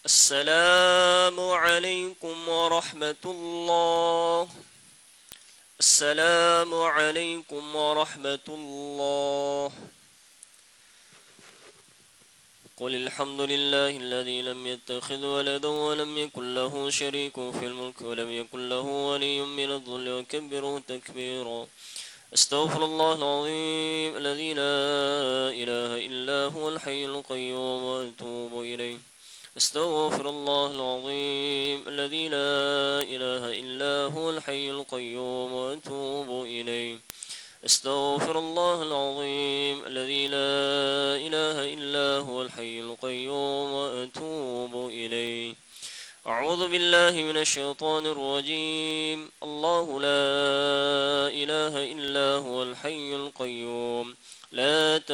السلام عليكم ورحمة الله. السلام عليكم ورحمة الله. قل الحمد لله الذي لم يتخذ ولدا ولم يكن له شريك في الملك ولم يكن له ولي من الذل وكبره تكبيرا. استغفر الله العظيم الذي لا إله إلا هو الحي القيوم وأتوب إليه. استغفر الله العظيم الذي لا إله إلا هو الحي القيوم وأتوب إليه. استغفر الله العظيم الذي لا إله إلا هو الحي القيوم وأتوب إليه. أعوذ بالله من الشيطان الرجيم. الله لا إله إلا هو الحي القيوم لا